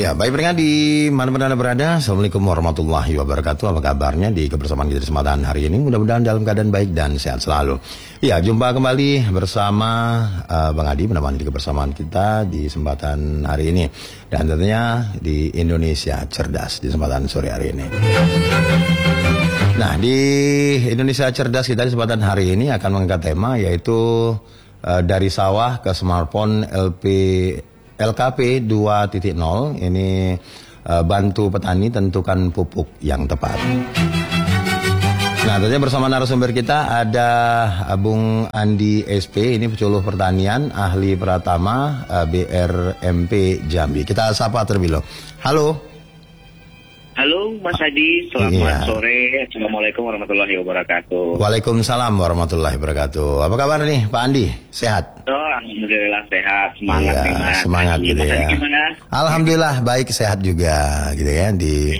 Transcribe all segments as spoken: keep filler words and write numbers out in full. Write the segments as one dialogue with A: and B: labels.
A: Ya, baik pendengar di mana-mana Anda berada, Assalamualaikum warahmatullahi wabarakatuh. Apa kabarnya di kebersamaan kita di kesempatan hari ini? Mudah-mudahan dalam keadaan baik dan sehat selalu. Ya, jumpa kembali bersama uh, Bang Adi menemani di kebersamaan kita di kesempatan hari ini. Dan tentunya di Indonesia Cerdas di kesempatan sore hari ini. Nah, di Indonesia Cerdas kita di kesempatan hari ini akan mengangkat tema yaitu uh, dari sawah ke smartphone L P L K P dua titik nol ini uh, bantu petani tentukan pupuk yang tepat. Nah, tentunya bersama narasumber kita ada Bung Andi S P, ini penyuluh pertanian, ahli Pratama uh, B R M P Jambi. Kita sapa terlebih dahulu. Halo.
B: Halo Mas Adi, selamat iya. sore. Assalamualaikum warahmatullahi wabarakatuh.
A: Waalaikumsalam warahmatullahi wabarakatuh. Apa kabar nih Pak Andi? Sehat?
B: Oh, alhamdulillah sehat. Semangat
A: iya,
B: nih Mas.
A: Semangat
B: Mas
A: gitu
B: Mas
A: ya.
B: Gimana?
A: Alhamdulillah baik, sehat juga gitu ya di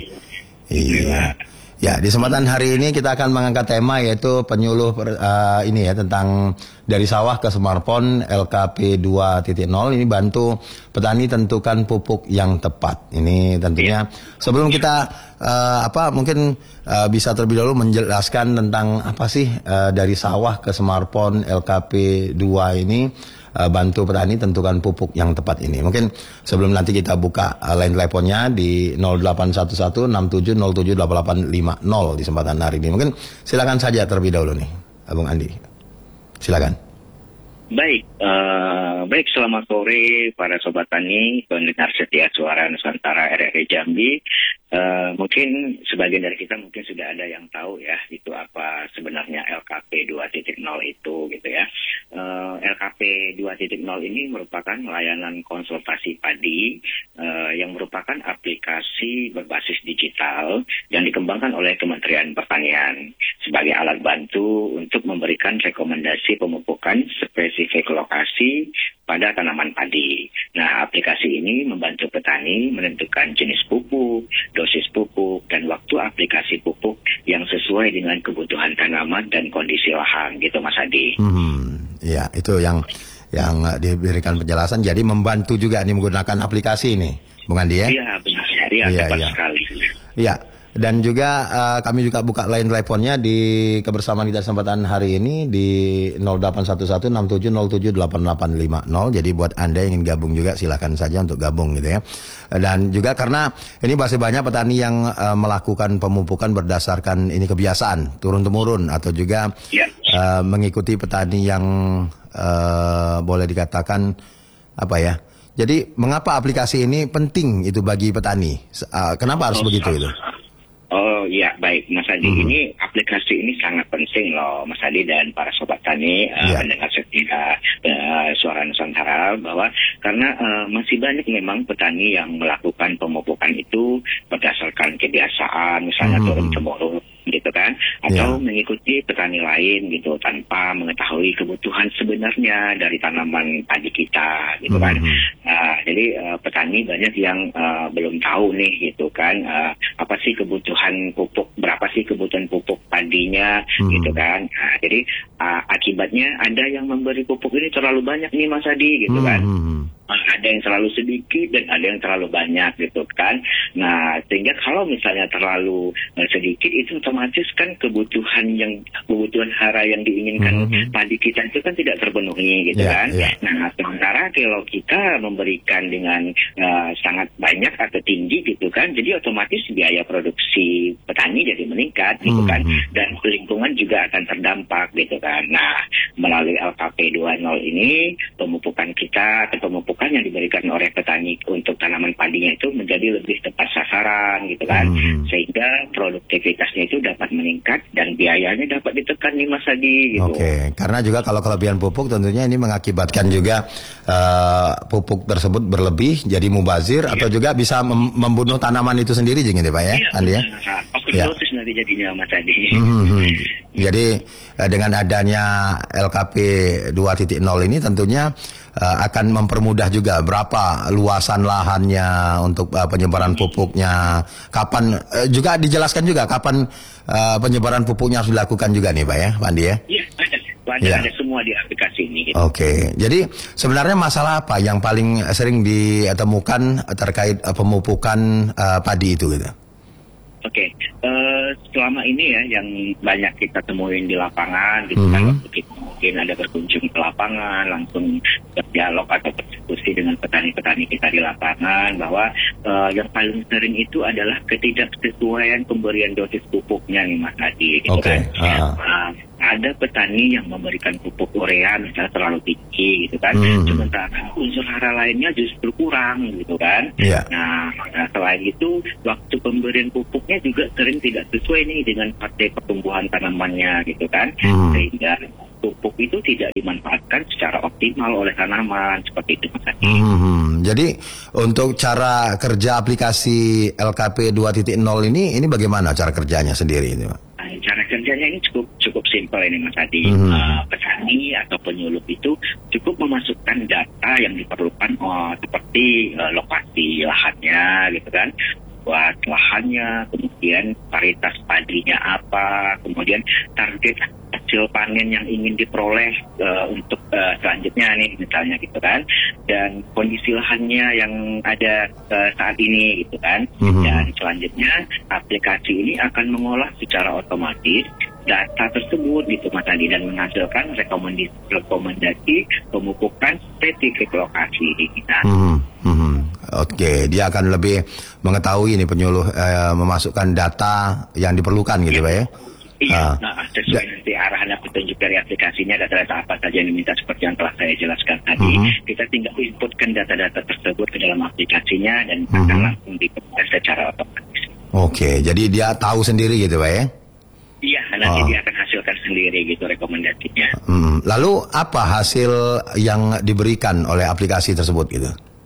A: iya. Ya, di kesempatan hari ini kita akan mengangkat tema yaitu penyuluh uh, ini ya tentang dari sawah ke smartphone L K P dua titik nol ini bantu petani tentukan pupuk yang tepat. Ini tentunya sebelum kita uh, apa mungkin uh, bisa terlebih dahulu menjelaskan tentang apa sih uh, dari sawah ke smartphone L K P dua ini. Uh, bantu petani tentukan pupuk yang tepat ini. Mungkin sebelum nanti kita buka uh, line teleponnya di nol delapan satu satu enam tujuh nol tujuh delapan delapan lima nol di kesempatan hari ini. Mungkin silakan saja terlebih dahulu nih, Bung Andi. Silakan.
B: Baik, uh, baik selamat sore para sobat tani, pendengar setia suara Nusantara R R I Jambi. Uh, mungkin sebagian dari kita mungkin sudah ada yang tahu ya itu apa sebenarnya L K P dua titik nol itu gitu ya. Uh, L K P dua titik nol ini merupakan layanan konsultasi padi uh, yang merupakan aplikasi berbasis digital yang dikembangkan oleh Kementerian Pertanian sebagai alat bantu untuk memberikan rekomendasi pemupukan spesifik lokasi pada tanaman padi. Nah, aplikasi ini membantu petani menentukan jenis pupuk, dosis pupuk, dan waktu aplikasi pupuk yang sesuai dengan kebutuhan tanaman dan kondisi lahan, gitu Mas Adi.
A: Hmm, ya itu yang yang diberikan penjelasan. Jadi membantu juga nih menggunakan aplikasi ini, Bung Andi ya?
B: Iya, benar. Iya,
A: iya,
B: tepat
A: iya.
B: sekali.
A: Iya. Dan juga uh, kami juga buka line teleponnya di kebersamaan kita kesempatan hari ini di nol delapan satu satu enam tujuh nol tujuh delapan delapan lima nol. Jadi buat Anda yang ingin gabung juga silakan saja untuk gabung gitu ya. Dan juga karena ini masih banyak petani yang uh, melakukan pemupukan berdasarkan ini kebiasaan turun-temurun atau juga
B: ya.
A: uh, mengikuti petani yang uh, boleh dikatakan apa ya. Jadi mengapa aplikasi ini penting itu bagi petani? Uh, kenapa harus oh, begitu itu?
B: Oh iya, baik Mas Adi, mm-hmm. ini aplikasi ini sangat penting loh Mas Adi dan para sobat tani yeah. uh, mendengar setia uh, suara Nusantara bahwa karena uh, masih banyak memang petani yang melakukan pemupukan itu berdasarkan kebiasaan misalnya mm-hmm. turun-temurun gitu kan, atau yeah. mengikuti petani lain gitu tanpa mengetahui kebutuhan sebenarnya dari tanaman padi kita gitu kan. Mm-hmm. Uh, jadi uh, petani banyak yang uh, belum tahu nih gitu kan uh, apa sih kebutuhan pupuk, berapa sih kebutuhan pupuk padinya mm-hmm. gitu kan. Nah, jadi uh, akibatnya ada yang memberi pupuk ini terlalu banyak nih Mas Adi gitu kan. Mm-hmm. Ada yang terlalu sedikit dan ada yang terlalu banyak gitu kan. Nah, sehingga kalau misalnya terlalu uh, sedikit itu otomatis kan kebutuhan yang kebutuhan hara yang diinginkan mm-hmm. padi kita itu kan tidak terpenuhi gitu yeah, kan. Yeah. Nah, sementara kalau kita memberikan dengan uh, sangat banyak atau tinggi gitu kan, jadi otomatis biaya produksi petani jadi meningkat gitu mm-hmm. kan, dan lingkungan juga akan terdampak gitu kan. Nah, melalui L K P dua titik nol ini pemupukan kita atau pemupukan yang diberikan oleh petani untuk tanaman padinya itu menjadi lebih tepat sasaran gitu kan, hmm. sehingga produktivitasnya itu dapat meningkat dan biayanya dapat ditekan nih Mas Adi gitu.
A: Oke, okay. Karena juga kalau kelebihan pupuk tentunya ini mengakibatkan juga uh, pupuk tersebut berlebih jadi mubazir yeah. atau juga bisa mem- membunuh tanaman itu sendiri gitu Pak ya,
B: yeah,
A: Andi ya.
B: Iya. Oke, nanti jadinya Mas Adi.
A: Hmm. Jadi uh, dengan adanya L K P dua titik nol ini tentunya uh, akan mempermudah juga berapa luasan lahannya untuk uh, penyebaran pupuknya, kapan uh, juga dijelaskan juga kapan uh, penyebaran pupuknya harus dilakukan juga nih Pak ya, Pak Andi ya?
B: Iya, Ada,
A: ya.
B: ada semua di aplikasi ini. Gitu.
A: Oke, jadi sebenarnya masalah apa yang paling sering ditemukan terkait uh, pemupukan uh, padi itu gitu?
B: Oke, uh, selama ini ya yang banyak kita temuin di lapangan, gitu
A: mm-hmm.
B: kan, waktu kita mungkin ada berkunjung ke lapangan, langsung berdialog atau berdiskusi dengan petani-petani kita di lapangan, bahwa uh, yang paling sering itu adalah ketidaksesuaian pemberian dosis pupuknya nih Mas Adi. Gitu
A: okay.
B: kan. Uh-huh. Uh, ada petani yang memberikan pupuk urea misalnya terlalu tinggi, gitu kan, mm-hmm. sementara unsur hara lainnya justru kurang, gitu kan.
A: Yeah.
B: Nah, nah, selain itu waktu pemberian pupuknya juga sering tidak sesuai nih dengan fase pertumbuhan tanamannya, gitu kan, hmm. sehingga pupuk itu tidak dimanfaatkan secara optimal oleh tanaman, seperti itu Mas Adi.
A: Hmm. Jadi untuk cara kerja aplikasi L K P dua titik nol ini, ini bagaimana cara kerjanya sendiri ini, Pak?
B: Nah, cara kerjanya ini cukup cukup simpel ini Mas Adi.
A: Hmm.
B: Uh, petani atau penyuluh itu cukup memasukkan data yang diperlukan, oh, seperti uh, lokasi lahannya, gitu kan, buat lahannya, kemudian varietas padinya apa, kemudian target hasil panen yang ingin diperoleh uh, untuk uh, selanjutnya nih misalnya, gitu kan, dan kondisi lahannya yang ada uh, saat ini, gitu kan. Mm-hmm. Dan selanjutnya aplikasi ini akan mengolah secara otomatis data tersebut, gitu Mas Adi, dan menghasilkan rekomendasi, rekomendasi pemupukan spesifik lokasi kita.
A: Mm-hmm. Mm-hmm. Oke, dia akan lebih mengetahui ini penyuluh eh, memasukkan data yang diperlukan, gitu, ya. Pak ya?
B: Iya,
A: uh,
B: nah, sesuai da- nanti arahan dan petunjuk dari aplikasinya, data-data apa saja yang diminta seperti yang telah saya jelaskan tadi. Uh-huh. Kita tinggal inputkan data-data tersebut ke dalam aplikasinya dan uh-huh. akan langsung diproses secara otomatis.
A: Oke, jadi dia tahu sendiri, gitu Pak ya?
B: Iya, nanti
A: oh.
B: dia akan hasilkan sendiri gitu rekomendasinya.
A: Hmm. Lalu apa hasil yang diberikan oleh aplikasi tersebut, gitu?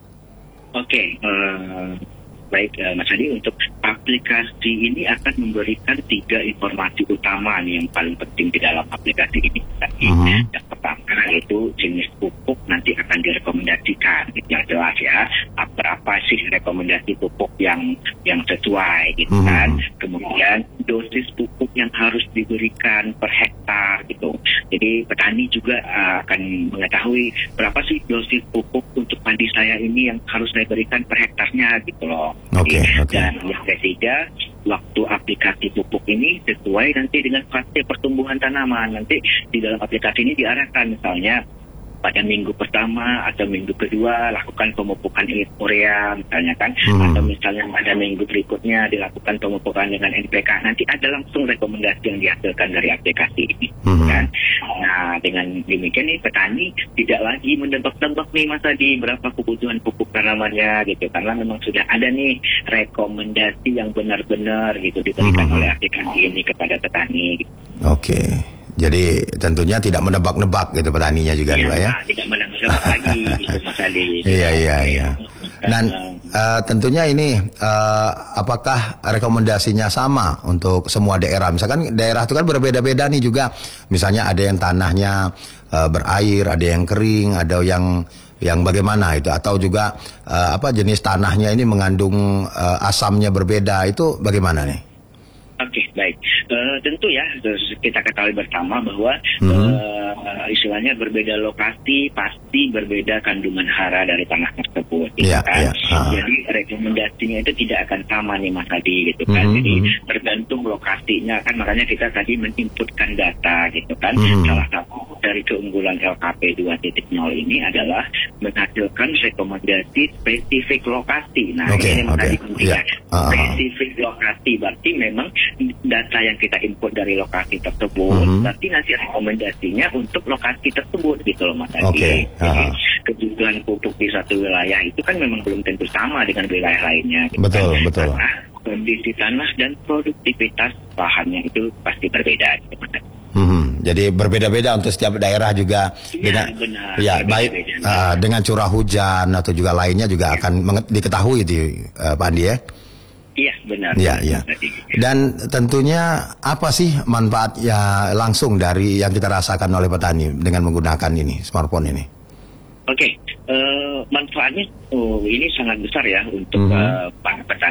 B: Oke, uh, baik uh, Mas Adi, untuk aplikasi ini akan memberikan tiga informasi utama nih yang paling penting di dalam aplikasi ini. Uh-huh. Yang pertama itu jenis pupuk nanti akan direkomendasikan, yang jelas ya, berapa sih rekomendasi pupuk yang yang sesuai, gitu uh-huh. kan. Kemudian dosis pupuk yang harus diberikan per hektar, gitu. Jadi petani juga uh, akan mengetahui berapa sih dosis pupuk untuk padi saya ini yang harus saya berikan per hektarnya, gitu loh.
A: Oke. Okay, okay.
B: Dan yang ketiga, waktu aplikasi pupuk ini sesuai nanti dengan fase pertumbuhan tanaman. Nanti di dalam aplikasi ini diarahkan misalnya pada minggu pertama atau minggu kedua lakukan pemupukan urea misalnya kan, hmm. atau misalnya pada minggu berikutnya dilakukan pemupukan dengan N P K. Nanti ada langsung rekomendasi yang dihasilkan dari aplikasi ini, hmm. kan. Nah, dengan demikian nih petani tidak lagi mendebak-debak nih Mas Adi berapa kebutuhan pupuk tanamannya, gitu, karena memang sudah ada nih rekomendasi yang benar-benar gitu diberikan hmm. oleh aplikasi ini kepada petani. Gitu.
A: Oke. Okay. Jadi tentunya tidak menebak-nebak gitu petaninya juga, ya, nih Pak ya.
B: Tidak menebak-nebak lagi gitu Mas Adi.
A: Iya iya iya. Dan uh, tentunya ini uh, apakah rekomendasinya sama untuk semua daerah? Misalkan daerah itu kan berbeda-beda nih juga. Misalnya ada yang tanahnya uh, berair, ada yang kering, ada yang yang bagaimana itu, atau juga uh, apa jenis tanahnya ini mengandung uh, asamnya berbeda, itu bagaimana nih?
B: Oke, okay, baik. Uh, tentu ya kita ketahui bersama bahwa mm-hmm. uh, istilahnya berbeda lokasi pasti berbeda kandungan hara dari tanah tersebut, gitu yeah, kan. Yeah. Uh. Jadi rekomendasinya itu tidak akan sama nih Mas Adi, gitu kan. Mm-hmm. Jadi tergantung lokasinya kan, makanya kita tadi menginputkan data, gitu kan. Mm-hmm. Salah satu dari keunggulan L K P dua titik nol ini adalah menghasilkan rekomendasi spesifik lokasi. Nah, okay, ini Mas okay. Adi pentingnya. Yeah. Uh. Spesifik lokasi berarti memang data yang kita input dari lokasi tersebut, mm-hmm. berarti nanti rekomendasinya untuk lokasi tersebut, gitu loh Mas Adi.
A: Okay. Uh-huh.
B: Kebutuhan pupuk di satu wilayah itu kan memang belum tentu sama dengan wilayah lainnya. Gitu
A: betul,
B: kan?
A: betul.
B: Karena kondisi tanah dan produktivitas lahannya itu pasti berbeda, gitu Mas Adi.
A: Hmm, jadi berbeda-beda untuk setiap daerah juga,
B: ya,
A: dengan
B: benar,
A: ya
B: berbeda,
A: baik
B: beda,
A: uh, dengan curah hujan atau juga lainnya juga ya. akan menge- diketahui di uh, Pak Andi ya.
B: Iya benar.
A: Iya iya. Dan tentunya apa sih manfaat ya langsung dari yang kita rasakan oleh petani dengan menggunakan ini smartphone ini?
B: Oke, okay. uh, manfaatnya oh, ini sangat besar ya untuk mm-hmm. uh, para petani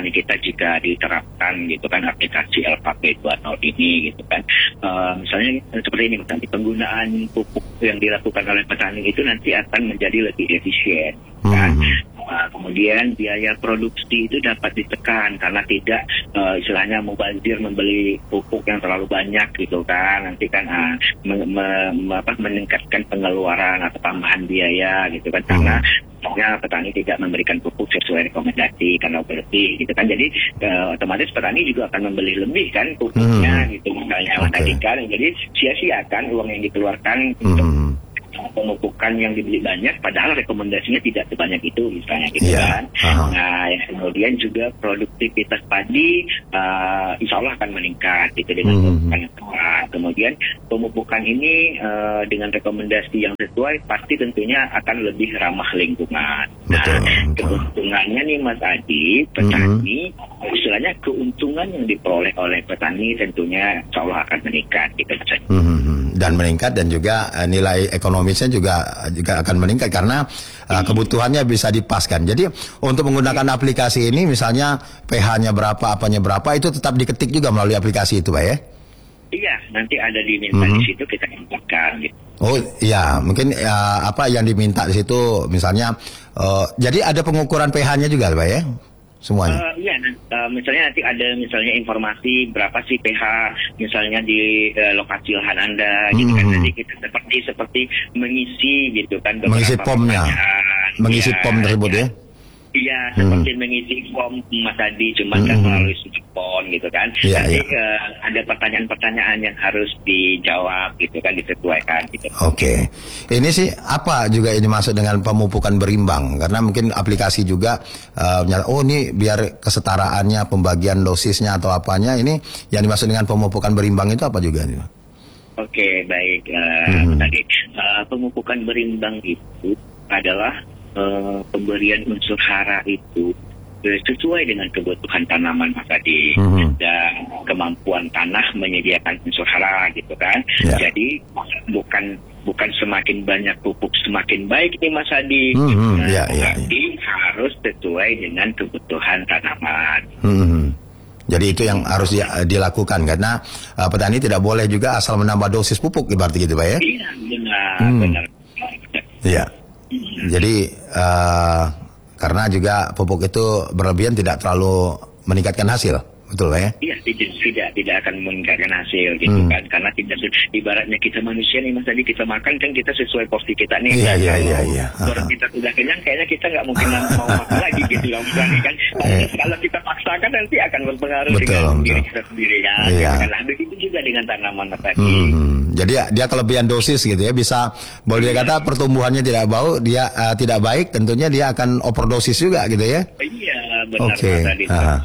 B: petani kita jika diterapkan gitu kan aplikasi L K P dua nol ini gitu kan. Uh, misalnya seperti ini, nanti penggunaan pupuk yang dilakukan oleh petani itu nanti akan menjadi lebih efisien kan. Hmm. Uh, kemudian biaya produksi itu dapat ditekan karena tidak uh, istilahnya mubazir membeli pupuk yang terlalu banyak gitu kan, nanti kan uh, me, me, me, apa, meningkatkan pengeluaran atau tambahan biaya gitu kan, karena misalnya petani tidak memberikan pupuk sesuai rekomendasi karena berlebih gitu kan, jadi uh, otomatis petani juga akan membeli lebih kan pupuknya hmm. gitu misalnya, okay. kan jadi sia-sia kan uang yang dikeluarkan hmm. untuk pemupukan yang dibeli banyak, padahal rekomendasinya tidak sebanyak itu misalnya gitu yeah. kan. Uh-huh. Nah, yang kemudian juga produktivitas padi uh, insya Allah akan meningkat gitu dengan mm-hmm. pemupukan yang tepat. Kemudian pemupukan ini uh, dengan rekomendasi yang sesuai pasti tentunya akan lebih ramah lingkungan. Betul, nah, betul. Keuntungannya nih Mas Adi, petani mm-hmm. istilahnya keuntungan yang diperoleh oleh petani tentunya insya Allah akan meningkat gitu.
A: Mm-hmm. Dan meningkat, dan juga uh, nilai ekonomisnya juga juga akan meningkat karena uh, kebutuhannya bisa dipaskan. Jadi untuk menggunakan aplikasi ini misalnya pH-nya berapa, apanya berapa, itu tetap diketik juga melalui aplikasi itu, Pak ya?
B: Iya, nanti ada diminta mm-hmm. di situ kita inputkan gitu. Oh
A: iya, mungkin uh, apa yang diminta di situ misalnya uh, jadi ada pengukuran pH-nya juga, Pak ya? Semuanya.
B: Uh, iya, uh, misalnya nanti ada misalnya informasi berapa sih pH misalnya di uh, lokasi lahan Anda, gitu hmm. kan, nanti kita seperti seperti mengisi gitu kan,
A: mengisi pomnya, mengisi ya, pom tersebut ya.
B: Iya, seperti hmm. mengisi form Mas Adi, cuma hmm. kan melalui smartphone gitu kan. Ya, nanti ya. Uh, ada pertanyaan-pertanyaan yang harus dijawab gitu kan, disesuaikan gitu.
A: Oke, okay. Ini sih apa juga ini masuk dengan pemupukan berimbang, karena mungkin aplikasi juga uh, oh ini biar kesetaraannya, pembagian dosisnya atau apanya, ini yang dimaksud dengan pemupukan berimbang itu apa juga nih?
B: Oke, okay, baik. Uh, hmm. Tadi uh, pemupukan berimbang itu adalah Uh, pemberian unsur hara itu uh, sesuai dengan kebutuhan tanaman Mas Adi mm-hmm. dan kemampuan tanah menyediakan unsur hara gitu kan. Yeah. Jadi bukan bukan semakin banyak pupuk semakin baik nih Mas Adi. Mm-hmm. Nah, yeah, yeah, jadi yeah. harus sesuai dengan kebutuhan tanaman.
A: Mm-hmm. Jadi itu yang harus di, dilakukan karena uh, petani tidak boleh juga asal menambah dosis pupuk ibaratnya gitu Pak ya.
B: Iya benar hmm. benar.
A: Iya. Jadi uh, karena juga pupuk itu berlebihan tidak terlalu meningkatkan hasil, betul Pak ya?
B: Iya, tidak tidak tidak akan meningkatkan hasil gitu hmm. kan, karena tidak ibaratnya kita manusia nih Mas, tadi kita makan kan kita sesuai porsi kita nih.
A: Iya iya iya iya.
B: Kalau kita sudah kenyang kayaknya kita nggak mungkin mau makan lagi gitu loh kan. Eh. Kalau kita paksakan nanti akan berpengaruh betul, dengan betul. diri kita sendiri kan. Iya. Nah, begitu juga dengan tanaman tadi.
A: Hmm. Jadi dia kelebihan dosis gitu ya, bisa boleh dikata pertumbuhannya tidak bau, dia uh, tidak baik, tentunya dia akan overdosis juga gitu ya.
B: Iya, benar.
A: Oke. Okay. Uh.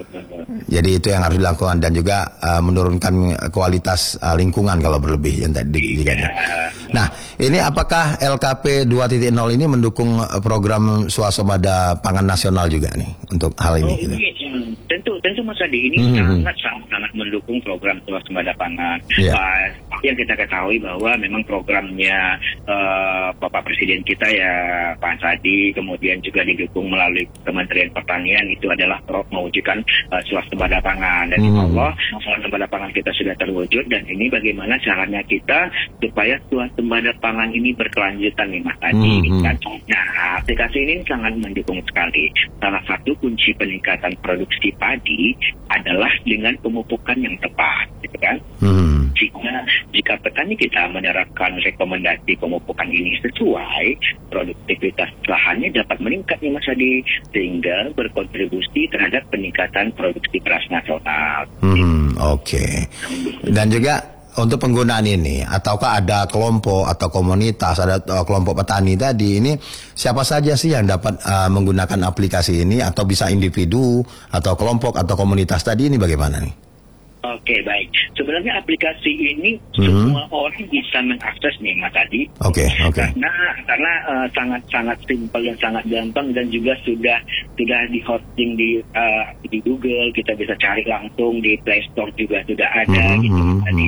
A: Jadi itu yang harus dilakukan dan juga uh, menurunkan kualitas uh, lingkungan kalau berlebih yang tadi dikatakan. Nah, ini apakah L K P dua titik nol ini mendukung program swasembada pangan nasional juga nih untuk hal ini?
B: Oh, gitu? Iya. Tentu, tentu Mas Adi ini mm-hmm. sangat sangat sangat mendukung program swasembada pangan. Yeah. Uh, yang kita ketahui bahwa memang programnya uh, Bapak Presiden kita ya Pak Sadi, kemudian juga didukung melalui Kementerian Pertanian, itu adalah mewujudkan uh, swasembada pangan. Dan insya Allah swasembada pangan kita sudah terwujud, dan ini bagaimana caranya kita supaya swasembada pangan ini berkelanjutan nih Mas Adi. Mm-hmm. Nah, aplikasi ini sangat mendukung sekali. Salah satu kunci peningkatan produksi padi adalah dengan pemupukan yang tepat, gitu kan? Hmm. Jika jika petani kita menerapkan rekomendasi pemupukan ini sesuai, produktivitas lahannya dapat meningkat nih Mas Adi, sehingga berkontribusi terhadap peningkatan produksi beras nasional.
A: Hmm, oke. Okay. Dan juga untuk penggunaan ini, ataukah ada kelompok atau komunitas, ada uh, kelompok petani tadi ini, siapa saja sih yang dapat uh, menggunakan aplikasi ini, atau bisa individu atau kelompok atau komunitas tadi ini bagaimana nih?
B: Oke, baik. Sebenarnya aplikasi ini mm-hmm. semua orang bisa mengakses nih Mas Adi.
A: Oke, okay, oke. Okay.
B: Karena karena uh, sangat sangat simpel dan sangat gampang, dan juga sudah sudah di hosting di uh, di Google, kita bisa cari langsung di Play Store juga sudah ada mm-hmm. gitu Mas Adi.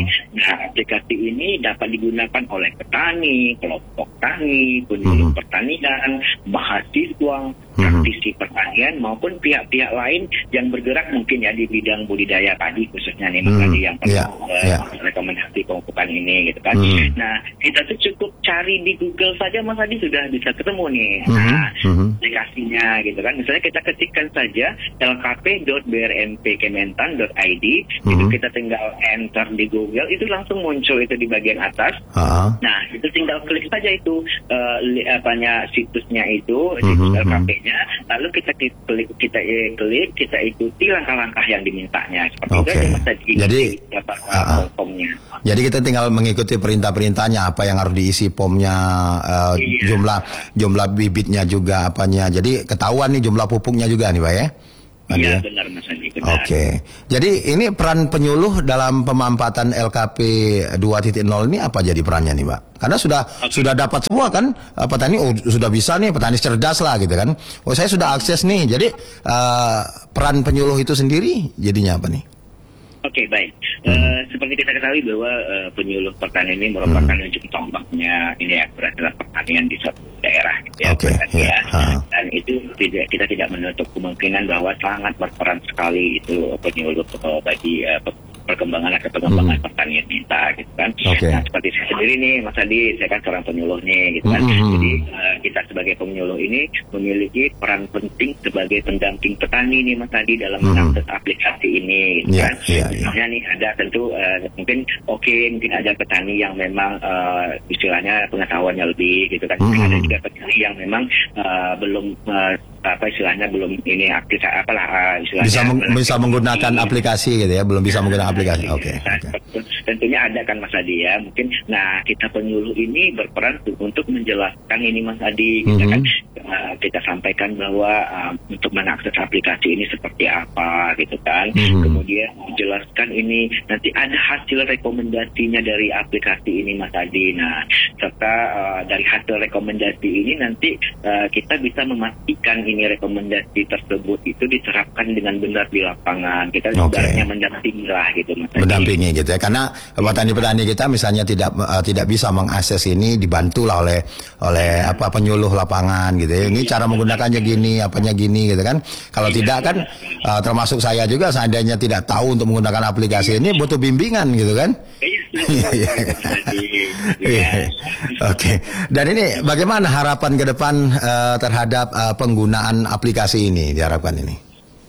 B: Nah, aplikasi ini dapat digunakan oleh petani, kelompok tani, penyuluh
A: Mm-hmm.
B: pertanian, mahasiswa, praktisi pertanian maupun pihak-pihak lain yang bergerak mungkin ya di bidang budidaya padi khususnya nih Mas
A: Hmm,
B: Adi yang perlu
A: yeah,
B: uh,
A: yeah.
B: rekomendasi pemupukan ini gitu kan.
A: Hmm.
B: Nah, kita tuh cukup cari di Google saja Mas Adi sudah bisa ketemu nih.
A: Hmm,
B: Nah,
A: hmm.
B: aplikasinya gitu kan. Misalnya kita ketikkan saja l k p dot b r m p kementan dot i d,
A: Hmm.
B: itu kita tinggal enter di Google, itu langsung muncul itu di bagian atas.
A: Ah.
B: Nah, itu tinggal klik saja itu uh, li, apanya situsnya itu, situs
A: Mhm,
B: L K P-nya, lalu kita klik, kita eh, klik, kita ikuti langkah-langkah yang dimintanya. Seperti
A: Oke.
B: itu aja Mas Tadi.
A: Jadi,
B: dapat
A: uh, uh.
B: formnya.
A: Jadi kita tinggal mengikuti perintah-perintahnya, apa yang harus diisi pomnya, uh,
B: Iya.
A: jumlah jumlah bibitnya juga apanya. Jadi ketahuan nih jumlah pupuknya juga nih Pak ya. Andi
B: Iya
A: ya?
B: benar Mas Andi, benar.
A: Oke. Jadi ini peran penyuluh dalam pemampatan L K P dua titik nol ini apa jadi perannya nih Pak? Karena sudah
B: Oke.
A: sudah dapat semua kan, uh, petani oh, sudah bisa nih, petani cerdas lah gitu kan. Oh saya sudah akses nih. Jadi uh, peran penyuluh itu sendiri jadinya apa nih?
B: Oke, baik.
A: Hmm.
B: Eh, seperti kita ketahui bahwa eh, penyuluh pertanian ini merupakan
A: Hmm.
B: ujung tombaknya ini ya dalam pertanian di suatu daerah gitu ya.
A: Oke,
B: berarti
A: ya.
B: ya.
A: Ha.
B: Dan itu tidak kita tidak menutup kemungkinan bahwa sangat berperan sekali itu penyuluh eh, bagi eh, pe- perkembangan atau pengembangan
A: Hmm.
B: pertanian kita gitu kan.
A: Oke.
B: Nah, seperti saya sendiri nih Mas Adi, saya kan seorang penyuluh nih gitu kan.
A: Hmm.
B: Jadi eh, kita sebagai penyuluh ini memiliki peran penting sebagai pendamping petani nih Mas Adi dalam
A: Hmm.
B: mengakses aplikasi ini gitu
A: Ya,
B: kan.
A: ya, ya.
B: Misalnya nih ada tentu uh, mungkin oke mungkin ada petani yang memang uh, istilahnya pengetahuannya lebih gitu kan.
A: Mm-hmm.
B: Ada juga petani yang memang uh, belum uh, apa istilahnya belum ini aktif apalah uh, istilahnya
A: Bisa meng- bisa menggunakan
B: Iya.
A: aplikasi gitu ya, belum bisa menggunakan aplikasi. Oke.
B: Nah,
A: Oke.
B: tentunya ada kan Mas Adi ya mungkin. Nah kita penyuluh ini berperan tuh untuk menjelaskan ini Mas Adi kita
A: Mhm.
B: kan uh, kita sampaikan bahwa uh, untuk mengakses aplikasi ini seperti apa gitu kan.
A: Mhm.
B: Kemudian menjelaskan ini nanti ada hasil rekomendasinya dari aplikasi ini Mas Adi. Nah serta uh, dari hasil rekomendasi ini nanti uh, kita bisa memastikan ini rekomendasi tersebut itu diterapkan dengan benar di lapangan. Kita
A: Oke.
B: ibaratnya mendampingi lah gitu Mas Adi.
A: Mendampingi gitu ya, karena petani-petani kita misalnya tidak uh, tidak bisa mengakses ini, dibantulah oleh oleh apa penyuluh lapangan gitu ya. Ini cara menggunakannya gini, apanya gini gitu kan. Kalau tidak kan uh, termasuk saya juga seandainya tidak tahu untuk menggunakan aplikasi ini butuh bimbingan gitu kan.
B: Iya, iya, Mas Adi. Iya.
A: Iya. Oke. Dan ini bagaimana harapan ke depan uh, terhadap uh, penggunaan aplikasi ini diharapkan ini?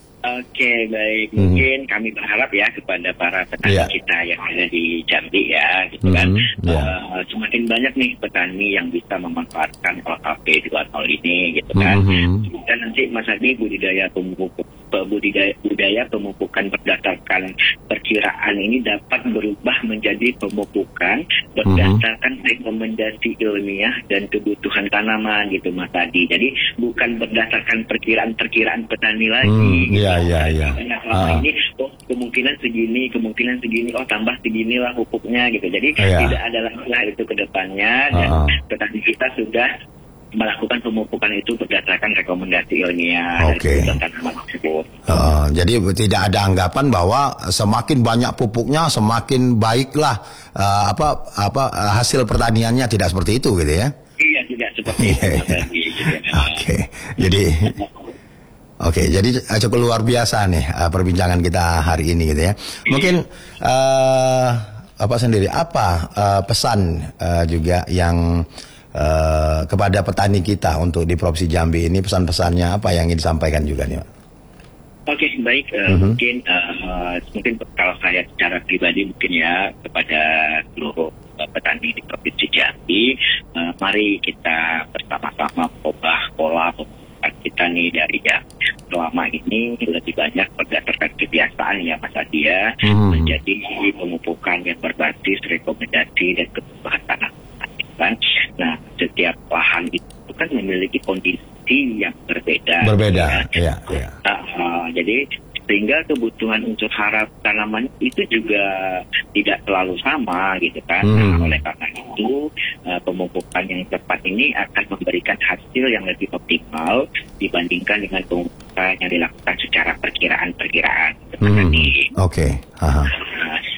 B: Oke, baik.
A: Hmm.
B: Mungkin kami berharap ya kepada para petani
A: Iya.
B: kita yang ada di Jambi ya, gitu kan.
A: Hmm, iya.
B: Eh, semakin banyak nih petani yang bisa memanfaatkan L K P dua nol ini, gitu kan.
A: Mhm.
B: Dan nanti Mas Adi budidaya pemupuk budidaya budaya pemupukan berdasarkan perkiraan ini dapat berubah menjadi pemupukan berdasarkan rekomendasi ilmiah dan kebutuhan tanaman gitu Mas Adi. Jadi bukan berdasarkan perkiraan-perkiraan petani lagi.
A: Hmm,
B: gitu.
A: iya, iya, iya.
B: Karena selama
A: Ah.
B: ini oh kemungkinan segini, kemungkinan segini, oh tambah segini lah pupuknya gitu. Jadi
A: Iya.
B: tidak ada lagi lah itu ke depannya dan
A: Ah.
B: petani kita sudah melakukan pemupukan itu berdasarkan rekomendasi ilmiah
A: Oke.
B: dari tanaman tersebut.
A: Uh, jadi tidak ada anggapan bahwa semakin banyak pupuknya semakin baiklah uh, apa apa uh, hasil pertaniannya, tidak seperti itu gitu ya.
B: Iya, tidak seperti itu.
A: Iya.
B: Mas Adi, gitu ya.
A: Oke. Jadi Oke, jadi uh, cukup luar biasa nih uh, perbincangan kita hari ini gitu ya. Mungkin uh, apa sendiri apa uh, pesan uh, juga yang uh, kepada petani kita untuk di Provinsi Jambi ini, pesan-pesannya apa yang ingin disampaikan juga nih, Pak?
B: Oke, baik. Uh,
A: Mhm.
B: Mungkin uh, mungkin kalau saya secara pribadi mungkin ya kepada seluruh uh, petani di Provinsi Jambi, uh, mari kita bersama-sama ubah pola pemupukan kita nih dari ya selama ini lebih banyak berdasarkan kebiasaan ya Mas Adi ya,
A: Mhm.
B: menjadi pemupukan yang berbasis rekomendasi dan kebutuhan tanah. Kan? Nah, setiap lahan itu kan memiliki kondisi yang berbeda.
A: Berbeda,
B: ya.
A: ya, ya.
B: Nah, uh, jadi sehingga kebutuhan unsur hara tanaman itu juga tidak selalu sama gitu kan.
A: Hmm.
B: Nah, oleh karena itu uh, pemupukan yang tepat ini akan memberikan hasil yang lebih optimal dibandingkan dengan pemupukan yang dilakukan secara perkiraan-perkiraan.
A: Hmm.
B: Tadi.
A: Oke. Aha.
B: Nah, kemudian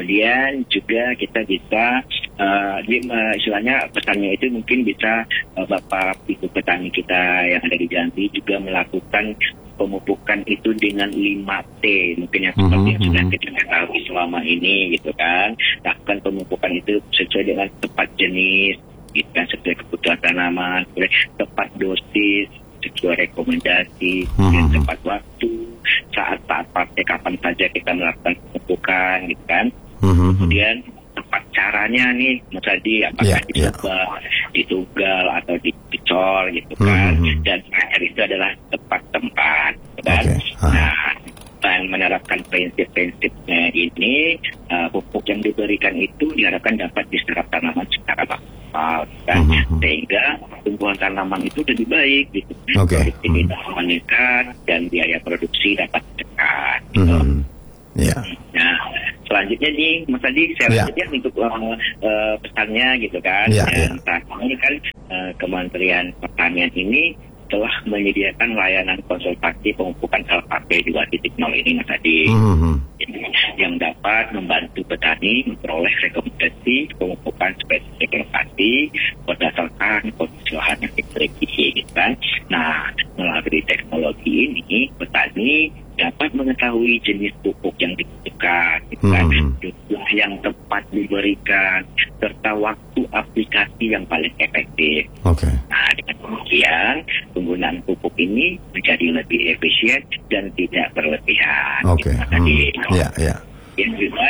B: kemudian juga kita bisa uh, di, uh, istilahnya pesannya itu mungkin bisa uh, Bapak Ibu petani kita yang ada di Jambi juga melakukan pemupukan itu dengan lima T, mungkin yang seperti yang sudah kita ketahui selama ini gitu kan. Lakukan pemupukan itu sesuai dengan tepat jenis, gitu kan, sesuai kebutuhan tanaman, tepat dosis, sesuai rekomendasi, dan tepat waktu, saat-saat pakai kapan saja kita melakukan pemupukan gitu kan. Kemudian tepat caranya nih, Mas Adi, apakah yeah, ditubal, yeah. ditunggal atau dicol gitu kan. Mm-hmm. Dan terakhir itu adalah tepat tempat gitu kan. Okay. Huh. Nah, dan menerapkan prinsip-prinsipnya ini, uh, pupuk yang diberikan itu diharapkan dapat diserap tanaman secara maksimal kan. Mm-hmm. Sehingga tumbuhan tanaman itu lebih baik gitu.
A: Okay.
B: Produktivitas mm-hmm. meningkat dan biaya produksi dapat ditekan gitu. Mm-hmm.
A: Yeah.
B: Nah, selanjutnya nih, Mas Adi, saya
A: yeah.
B: lanjutnya untuk uh, uh, pesannya gitu kan.
A: Yeah,
B: Dan
A: yeah.
B: saat ini kan uh, Kementerian Pertanian ini telah menyediakan layanan konsultasi pemupukan L K P dua titik nol ini, Mas Adi. Mm-hmm. Yang dapat membantu petani memperoleh rekomendasi pemupukan spesifik lokasi berdasarkan kondisi lahan yang dimiliki gitu kan. Nah, melalui teknologi ini petani dapat mengetahui jenis pupuk yang dibutuhkan, gitu kan, jumlah yang tepat diberikan, serta waktu aplikasi yang paling efektif.
A: Okay.
B: Nah, dengan demikian penggunaan pupuk ini menjadi lebih efisien dan tidak berlebihan.
A: Oke. Okay.
B: Hmm.
A: Ya, ya.
B: Yang juga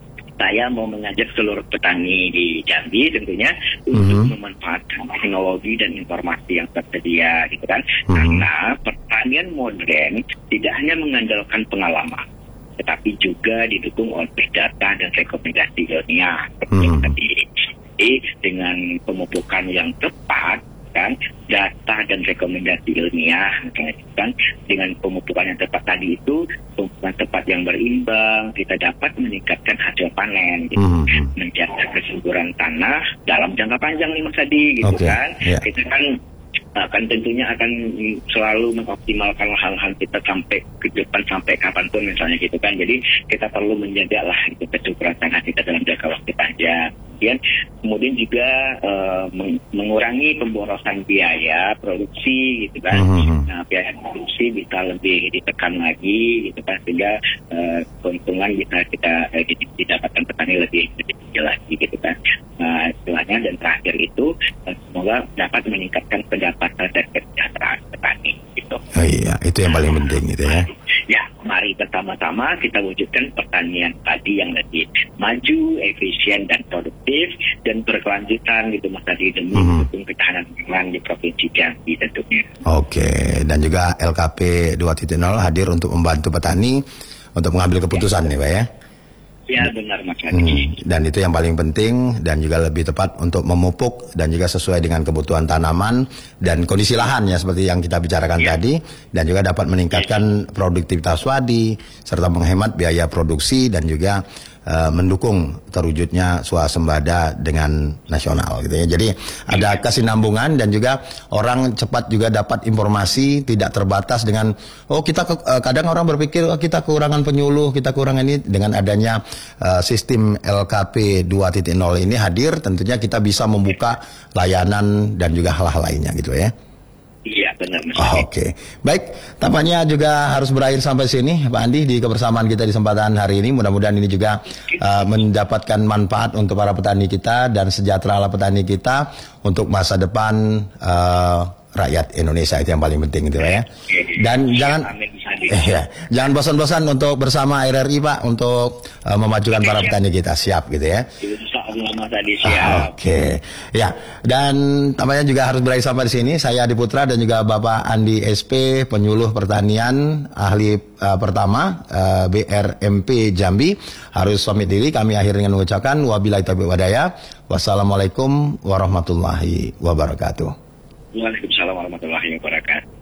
B: saya mau mengajak seluruh petani di Jambi tentunya mm-hmm. untuk memanfaatkan teknologi dan informasi yang tersedia, gitu kan. Mm-hmm. Karena pertanian modern tidak hanya mengandalkan pengalaman, tetapi juga didukung oleh data dan rekomendasi ilmiah. Mm-hmm. Jadi dengan pemupukan yang tepat, kan, data dan rekomendasi ilmiah, kan, dengan pemupukan yang tepat tadi itu, pemupukan tepat yang berimbang, kita dapat meningkatkan hasil panen, gitu, mm-hmm. menjaga kesuburan tanah dalam jangka panjang nih Mas Adi, gitu okay. kan, yeah. kita kan akan tentunya akan selalu mengoptimalkan hal-hal kita sampai ke depan, sampai kapanpun misalnya gitu kan. Jadi kita perlu menjaga lah itu kesuburan tanah kita dalam jangka waktu panjang. Kemudian, kemudian juga uh, meng- mengurangi pemborosan biaya produksi gitu kan. Mm-hmm. Nah, biaya produksi bisa lebih ditekan lagi gitu kan, sehingga uh, keuntungan bisa kita uh, didapatkan petani lebih lebih lagi gitu kan. Nah, istilahnya, dan terakhir itu uh, semoga dapat meningkatkan pendapatan dan kesejahteraan petani gitu.
A: Oh iya, itu yang paling penting gitu ya.
B: Ya, mari bersama-sama kita wujudkan pertanian padi yang lebih maju, efisien dan produktif dan berkelanjutan gitu Mas Adi, demi mendukung mm-hmm. ketahanan pangan di Provinsi Jambi tentunya. Oke,
A: dan juga L K P dua titik nol hadir untuk membantu petani untuk mengambil keputusan ya. nih Pak ya.
B: Ya benar Mas Adi. Hmm,
A: dan itu yang paling penting dan juga lebih tepat untuk memupuk dan juga sesuai dengan kebutuhan tanaman dan kondisi lahan ya seperti yang kita bicarakan ya. tadi, dan juga dapat meningkatkan produktivitas padi serta menghemat biaya produksi dan juga uh, mendukung terwujudnya swasembada dengan nasional gitu ya. Jadi ada kesinambungan dan juga orang cepat juga dapat informasi, tidak terbatas dengan oh kita ke, uh, kadang orang berpikir oh, kita kekurangan penyuluh, kita kekurangan ini. Dengan adanya uh, sistem L K P dua titik nol ini hadir, tentunya kita bisa membuka layanan dan juga hal-hal lainnya gitu ya.
B: Iya benar Mas.
A: Oh, Oke, okay. Baik. Tampaknya juga harus berakhir sampai sini, Pak Andi, di kebersamaan kita di kesempatan hari ini. Mudah-mudahan ini juga uh, mendapatkan manfaat untuk para petani kita dan sejahtera petani kita untuk masa depan uh, rakyat Indonesia. Itu yang paling penting gitu ya. Dan ya, jangan eh, ya, jangan bosan-bosan untuk bersama R R I Pak untuk uh, memajukan para petani kita. Siap gitu ya. Ah, Oke, okay. Ya, dan tampaknya juga harus berakhir sampai di sini. Saya Adi Putra dan juga Bapak Andi S P, penyuluh pertanian, ahli uh, pertama uh, B R M P Jambi, harus pamit diri. Kami akhir dengan mengucapkan wabillahi taufiq walhidayah. Wassalamualaikum warahmatullahi wabarakatuh.
B: Waalaikumsalam warahmatullahi wabarakatuh.